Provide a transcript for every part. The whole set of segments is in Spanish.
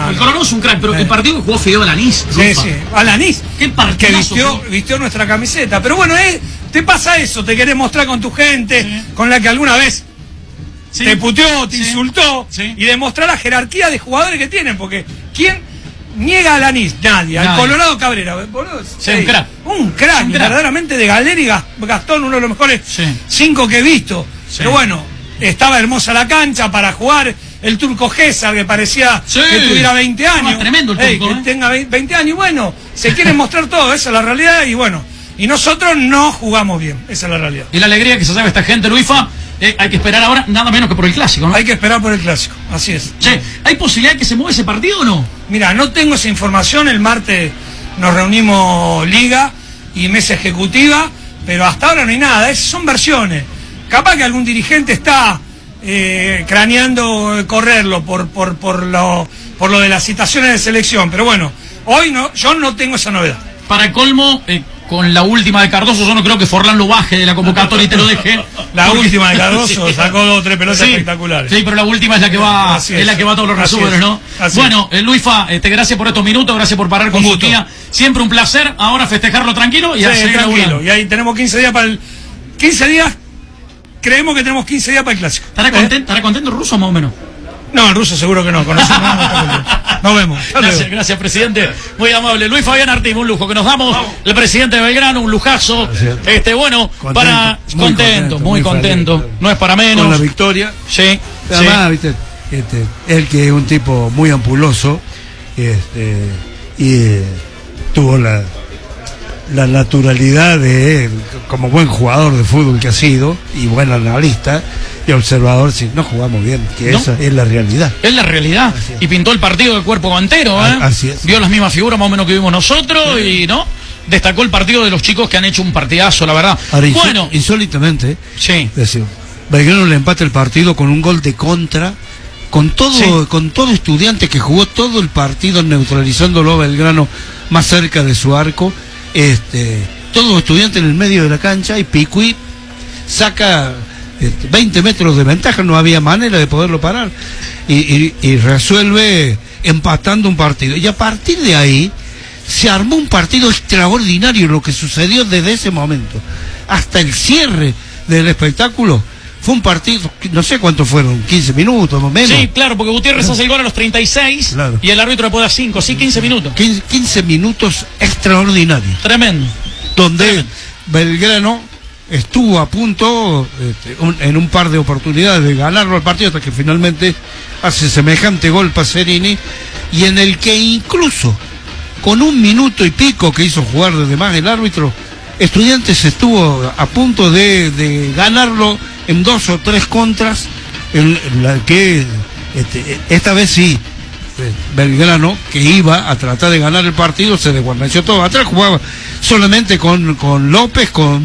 El Colorado es un crack, pero el partido que jugó Fideo Alanís. Sí, sí. Alanís. Qué partidazo. Que vistió nuestra camiseta. Pero bueno, te pasa eso, te querés mostrar con tu gente, con la que alguna vez te puteó, te insultó, y demostrar la jerarquía de jugadores que tienen, porque ¿quién niega a Alanís? Nadie. Al Colorado Cabrera, boludo, un crack, verdaderamente de Galera y Gastón, uno de los mejores 5 que he visto. Pero bueno, estaba hermosa la cancha para jugar. El turco Gésar, que parecía que tuviera 20 años. Tremendo el turco, que tenga 20 años, y bueno, se quieren mostrar todo, esa es la realidad, y bueno, y nosotros no jugamos bien, esa es la realidad. Y la alegría que se sabe esta gente, Luifa, hay que esperar ahora nada menos que por el Clásico, ¿no? Hay que esperar por el Clásico, así es. Che, ¿hay posibilidad de que se mueva ese partido o no? Mira, no tengo esa información, el martes nos reunimos Liga y mesa ejecutiva, pero hasta ahora no hay nada, son versiones. Capaz que algún dirigente está craneando correrlo por lo de las citaciones de selección, pero bueno, hoy no, yo no tengo esa novedad. Para colmo, con la última de Cardoso, yo no creo que Forlán lo baje de la convocatoria y te lo deje. La última de Cardoso sacó 2 o 3 pelotas espectaculares. Sí, pero la última es la que va, es la que va a todos los resúmenes, ¿no? Bueno, Luifa, gracias por estos minutos, gracias por parar con su tía. Siempre un placer, ahora festejarlo tranquilo y seguir tranquilo. Y ahí tenemos 15 días para el 15 días. Creemos que tenemos 15 días para el Clásico. ¿Estará contento el ruso más o menos? No, el ruso seguro que no. Con eso nos vemos. Gracias, presidente. Muy amable. Luis Fabián Artime, un lujo que nos damos. El presidente de Belgrano, un lujazo. Bueno, muy contento. No es para menos. Con la victoria. Sí. Además, viste, él que es un tipo muy ampuloso, y tuvo la naturalidad de, como buen jugador de fútbol que ha sido, y buen analista y observador, si no jugamos bien, que esa es la realidad. Es la realidad. Y pintó el partido de cuerpo entero, Así es. Vio las mismas figuras más o menos que vimos nosotros, y destacó el partido de los chicos que han hecho un partidazo, la verdad. Ahora, insólitamente, sí. Belgrano le empata el partido con un gol de contra, con todo estudiante que jugó todo el partido neutralizándolo Belgrano más cerca de su arco. Todo estudiante en el medio de la cancha, y Picuí saca 20 metros de ventaja, no había manera de poderlo parar, y resuelve empatando un partido, y a partir de ahí se armó un partido extraordinario. Lo que sucedió desde ese momento hasta el cierre del espectáculo fue un partido, no sé cuántos fueron, 15 minutos más o menos. Sí, claro, porque Gutiérrez hace el gol a los 36, y el árbitro le puede dar 5, 15 minutos. 15 minutos extraordinarios. Tremendo. Donde Belgrano estuvo a punto, en un par de oportunidades, de ganarlo al partido, hasta que finalmente hace semejante gol Pacerini, y en el que incluso, con 1 minuto y pico que hizo jugar desde más el árbitro, Estudiantes estuvo a punto de ganarlo en 2 o 3 contras, en la que esta vez sí, Belgrano, que iba a tratar de ganar el partido, se desguarneció todo. Atrás jugaba solamente con López, con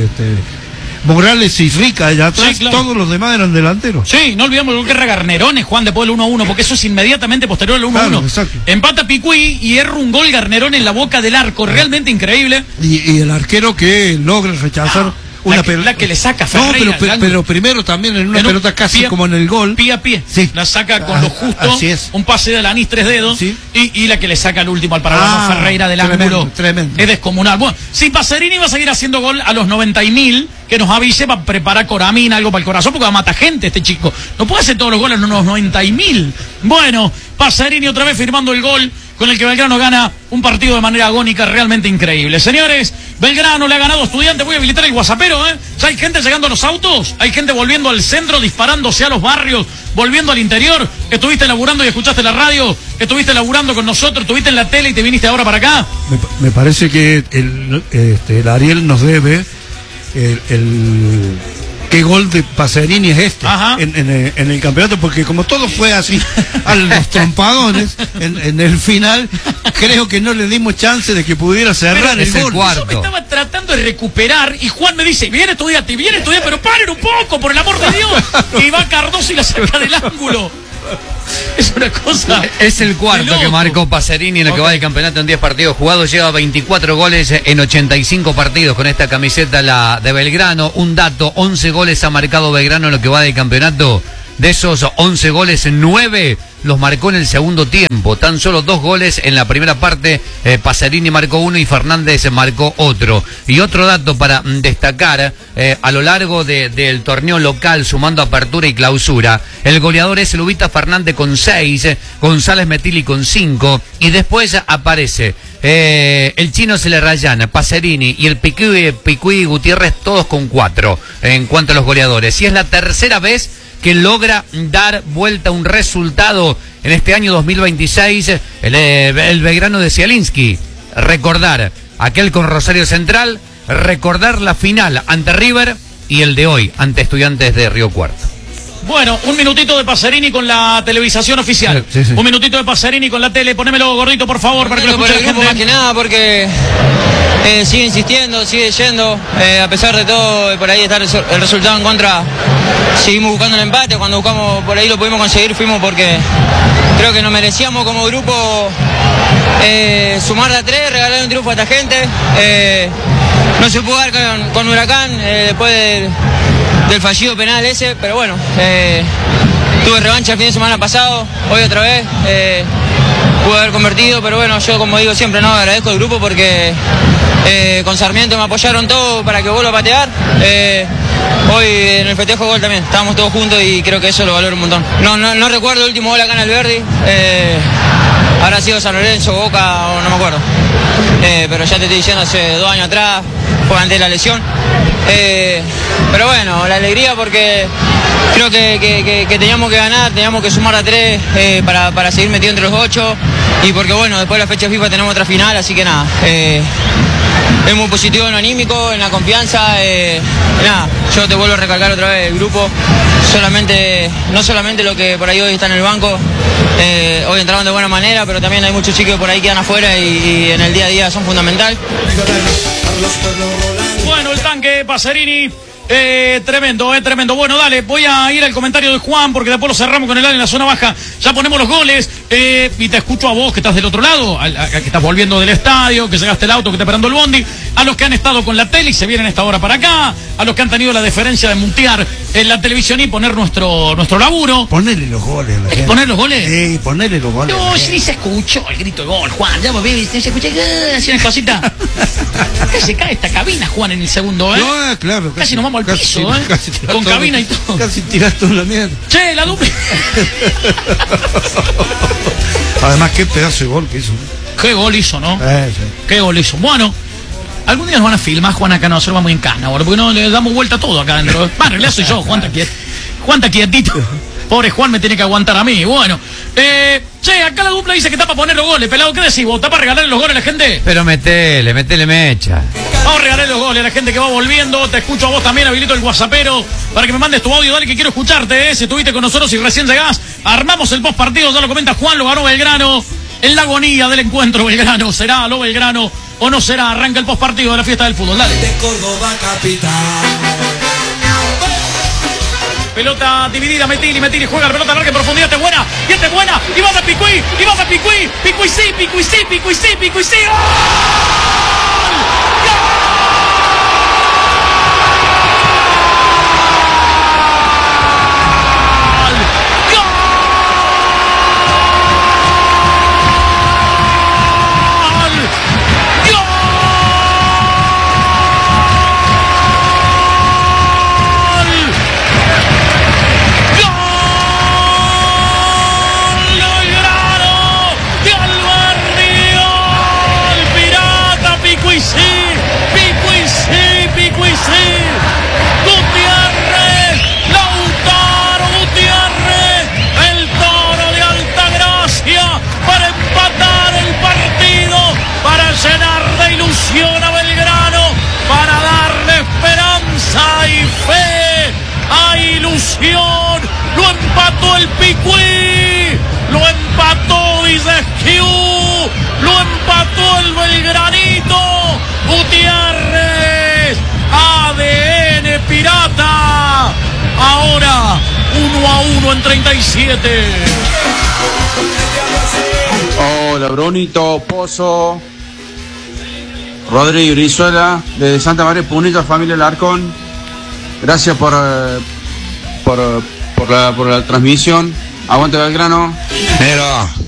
Morales y Rica, allá atrás, todos los demás eran delanteros. Sí, no olvidamos el gol que era Garnerones, Juan, después del 1-1, porque eso es inmediatamente posterior al 1-1. Empata Picuí y erra un gol Garnerón en la boca del arco, realmente increíble. Y el arquero que logra rechazar una pelota. La que le saca Ferreira. No, pero primero también en una pelota casi como en el gol. Pie a pie. Sí. La saca con lo justo. Así es. Un pase de Alanís, 3 dedos. Sí. Y la que le saca el último al paraguayo Ferreira del ángulo. Tremendo. Es descomunal. Bueno, si Pacerini va a seguir haciendo gol a los 90.000, que nos avise para preparar Coramina, algo para el corazón, porque va a matar gente este chico. No puede hacer todos los goles a los 90.000. Bueno, Pacerini otra vez firmando el gol con el que Belgrano gana un partido de manera agónica realmente increíble. Señores, Belgrano le ha ganado a Estudiantes. Voy a habilitar el guasapero, Ya hay gente llegando a los autos, hay gente volviendo al centro, disparándose a los barrios, volviendo al interior. Estuviste laburando y escuchaste la radio, estuviste laburando con nosotros, estuviste en la tele y te viniste ahora para acá. Me parece que el Ariel nos debe qué gol de Pacerini es en el campeonato, porque como todo fue así a los trompadones en el final, creo que no le dimos chance de que pudiera cerrar el gol. Yo me estaba tratando de recuperar y Juan me dice, viene estudiante, pero paren un poco, por el amor de Dios. Y va Cardoso y la saca del ángulo. Es una cosa. Es el cuarto que marcó Pacerini en lo que va del campeonato en 10 partidos jugados. Lleva 24 goles en 85 partidos con esta camiseta, la de Belgrano. Un dato: 11 goles ha marcado Belgrano en lo que va del campeonato De esos 11 goles, 9 los marcó en el segundo tiempo. Tan solo 2 goles en la primera parte. Pacerini marcó uno y Fernández marcó otro. Y otro dato para destacar, a lo largo del torneo local, sumando apertura y clausura, el goleador es Lubita Fernández con 6, González Metilli con 5, y después aparece el Chino Celerrayán, Pacerini y el Picuí Gutiérrez, todos con 4 en cuanto a los goleadores. Y es la tercera vez que logra dar vuelta un resultado en este año 2026 el Belgrano de Zielinski. Recordar aquel con Rosario Central, recordar la final ante River y el de hoy ante Estudiantes de Río Cuarto. Bueno, un minutito de Pacerini con la televisación oficial. Sí. Un minutito de Pacerini con la tele. Ponémelo, gordito, por favor, para que lo escuche la gente. Más que nada porque sigue insistiendo, sigue yendo. A pesar de todo, por ahí está el resultado en contra. Seguimos buscando el empate. Cuando buscamos por ahí lo pudimos conseguir, fuimos porque creo que nos merecíamos como grupo sumar de a 3, regalar un triunfo a esta gente. No se pudo dar con Huracán después del fallido penal ese, pero bueno, tuve revancha el fin de semana pasado, hoy otra vez, pude haber convertido, pero bueno, yo como digo siempre, no, agradezco al grupo porque con Sarmiento me apoyaron todos para que vuelva a patear. Hoy en el festejo de gol también, estábamos todos juntos y creo que eso lo valoro un montón. No recuerdo el último gol acá en Alberdi, habrá sido San Lorenzo, Boca o no me acuerdo, pero ya te estoy diciendo, hace 2 años atrás, fue antes de la lesión. Pero bueno, la alegría porque creo que teníamos que ganar, teníamos que sumar a 3 para seguir metido entre los 8 y porque bueno, después de la fecha FIFA tenemos otra final, así que nada, es muy positivo en lo anímico, en la confianza, nada, yo te vuelvo a recalcar otra vez el grupo, no solamente lo que por ahí hoy está en el banco, hoy entraron de buena manera, pero también hay muchos chicos que por ahí quedan afuera y en el día a día son fundamentales. Bueno, el tanque Pacerini, tremendo, tremendo. Bueno, dale, voy a ir al comentario de Juan, porque después lo cerramos con el área en la zona baja. Ya ponemos los goles, y te escucho a vos, que estás del otro lado, que estás volviendo del estadio, que llegaste el auto, que te esperando el bondi, a los que han estado con la tele y se vienen a esta hora para acá, a los que han tenido la deferencia de mutear en la televisión y poner nuestro laburo. Ponele los goles a la gente. ¿Poner los goles? Sí, ponele los goles. No, si ni se escuchó el grito de gol, Juan. Ya vos ves, se escucha así una cosita. Casi se cae esta cabina, Juan, en el segundo, No, claro. Casi nos vamos al piso, con cabina y todo. Casi tiraste una mierda. Che, la dupla. Además, qué pedazo de gol que hizo. Qué gol hizo, ¿no? Sí. Qué gol hizo. Bueno, algún día nos van a filmar, Juan, acá nos va muy en cana, porque no le damos vuelta a todo acá adentro. Bueno, en realidad soy yo, Juan está quietito. Pobre Juan me tiene que aguantar a mí. Bueno, che, acá la dupla dice que está para poner los goles. Pelado, ¿qué decís vos? ¿Está para regalarle los goles a la gente? Pero metele mecha. Vamos a regalarle los goles a la gente que va volviendo. Te escucho a vos también, habilito el WhatsAppero para que me mandes tu audio. Dale, que quiero escucharte, Si estuviste con nosotros y recién llegás, armamos el post partido. Ya lo comenta Juan, lo ganó Belgrano. En la agonía del encuentro, Belgrano, ¿será lo Belgrano o no será? Arranca el post partido de la fiesta del fútbol. Dale. De Córdoba capital. Pelota dividida, Metilli, juega la pelota larga en profundidad, esta es buena, y vas a Picuí, Picuí sí. ¡Gol! A Belgrano para darle esperanza y fe, a ilusión. Lo empató el Picuí, lo empató Villesquiu, lo empató el Belgranito. Gutiérrez, ADN Pirata. Ahora 1-1 en 37. Hola, Brunito, Pozo, Rodrigo Brizuela, de Santa María Punito, familia Larcón. Gracias por por la transmisión. Aguante Belgrano. Negro,